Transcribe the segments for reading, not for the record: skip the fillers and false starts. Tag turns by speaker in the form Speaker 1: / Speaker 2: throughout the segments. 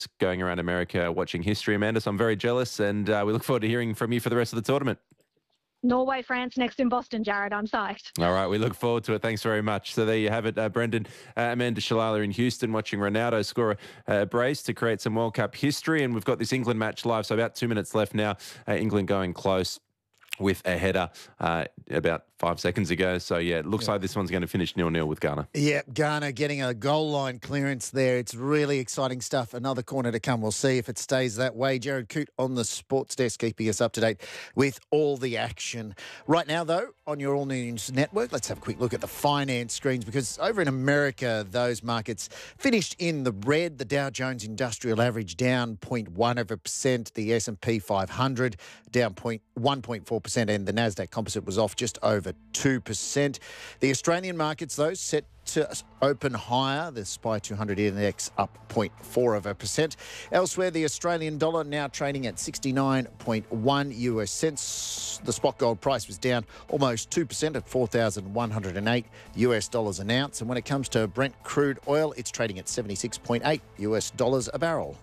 Speaker 1: going around America watching history, Amanda. So I'm very jealous, and we look forward to hearing from you for the rest of the tournament.
Speaker 2: Norway, France next in Boston, Jared, on site.
Speaker 1: All right, we look forward to it. Thanks very much. So there you have it, Brendan. Amanda Shalala in Houston watching Ronaldo score a brace to create some World Cup history. And we've got this England match live, so about 2 minutes left now. England going close with a header about 5 seconds ago. So, yeah, it looks like this one's going to finish 0-0 with Ghana.
Speaker 3: Yeah, Ghana getting a goal line clearance there. It's really exciting stuff. Another corner to come. We'll see if it stays that way. Jared Coote on the sports desk keeping us up to date with all the action. Right now, though, on your All News Network, let's have a quick look at the finance screens because over in America, those markets finished in the red. The Dow Jones Industrial Average down 0.1%. The S&P 500 down 1.4%, and the Nasdaq Composite was off just over 2%. The Australian markets, though, set to open higher. The SPI 200 index up 0.4%. Elsewhere, the Australian dollar now trading at 69.1 US cents. The spot gold price was down almost 2% at 4,108 US dollars an ounce. And when it comes to Brent crude oil, it's trading at 76.8 US dollars a barrel.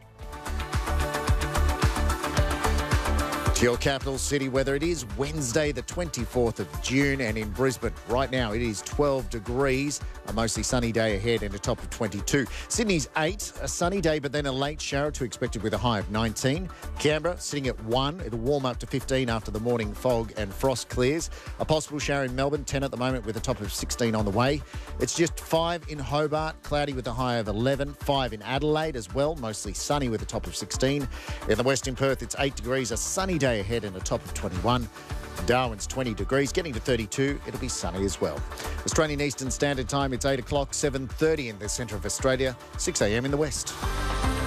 Speaker 3: To your capital city weather, it is Wednesday the 24th of June, and in Brisbane right now it is 12 degrees, a mostly sunny day ahead and a top of 22. Sydney's 8, a sunny day but then a late shower to expected with a high of 19. Canberra sitting at 1, it'll warm up to 15 after the morning fog and frost clears. A possible shower in Melbourne, 10 at the moment with a top of 16 on the way. It's just 5 in Hobart, cloudy with a high of 11. 5 in Adelaide as well, mostly sunny with a top of 16. In the west in Perth, it's 8 degrees, a sunny day ahead and a top of 21. Darwin's 20 degrees, getting to 32. It'll be sunny as well. Australian Eastern Standard Time, it's 8 o'clock, 7:30 in the centre of Australia, 6 a.m. in the west.